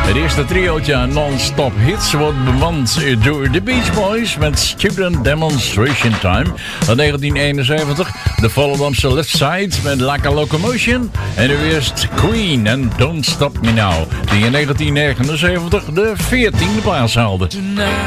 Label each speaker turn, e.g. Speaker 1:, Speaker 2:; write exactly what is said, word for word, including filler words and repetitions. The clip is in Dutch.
Speaker 1: Het eerste triootje non-stop hits wordt bemand door de Beach Boys met Student Demonstration Time uit negentien eenenzeventig. De Volendamse Left Side met Like a Locomotion. En nu eerst Queen en Don't Stop Me Now, die in negentien negenenzeventig de veertiende plaats haalde.